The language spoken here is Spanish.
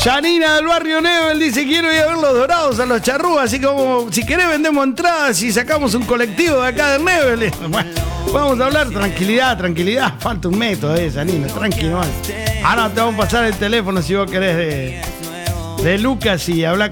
Janina del barrio Nebel dice: quiero ir a ver los Dorados a los Charrúas, así como si querés vendemos entradas y sacamos un colectivo de acá de Nebel. Bueno, vamos a hablar, tranquilidad, falta un mes todavía, Janina, tranquilo. Ahora te vamos a pasar el teléfono si vos querés de Lucas y hablar